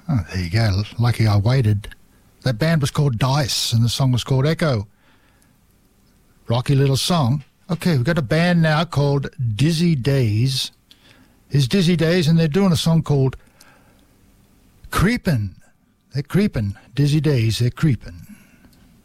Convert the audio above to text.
Oh, there you go. Lucky I waited. That band was called Dice, and the song was called Echo. Rocky little song. Okay, we've got a band now called Dizzy Days. It's Dizzy Days, and they're doing a song called Creepin'. They're creepin'. Dizzy Days, they're creepin'.